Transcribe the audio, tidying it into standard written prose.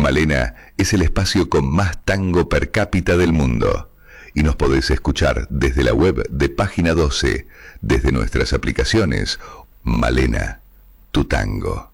Malena es el espacio con más tango per cápita del mundo. Y nos podés escuchar desde la web de Página 12, desde nuestras aplicaciones. Malena, tu tango.